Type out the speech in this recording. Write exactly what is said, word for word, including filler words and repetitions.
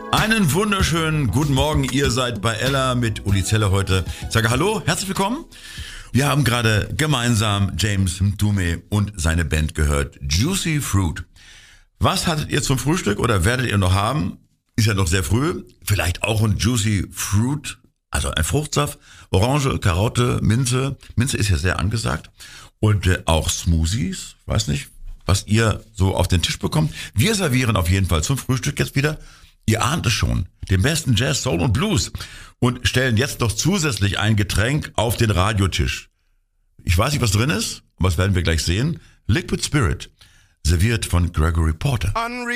Einen wunderschönen guten Morgen, ihr seid bei Ella mit Uli Zeller heute. Ich sage hallo, herzlich willkommen. Wir haben gerade gemeinsam James Mtume und seine Band gehört, Juicy Fruit. Was hattet ihr zum Frühstück oder werdet ihr noch haben? Ist ja noch sehr früh. Vielleicht auch ein Juicy Fruit, also ein Fruchtsaft, Orange, Karotte, Minze. Minze ist ja sehr angesagt. Und äh, auch Smoothies, weiß nicht, was ihr so auf den Tisch bekommt. Wir servieren auf jeden Fall zum Frühstück jetzt wieder, ihr ahnt es schon, den besten Jazz, Soul und Blues und stellen jetzt noch zusätzlich ein Getränk auf den Radiotisch. Ich weiß nicht, was drin ist, aber das werden wir gleich sehen. Liquid Spirit, serviert von Gregory Porter.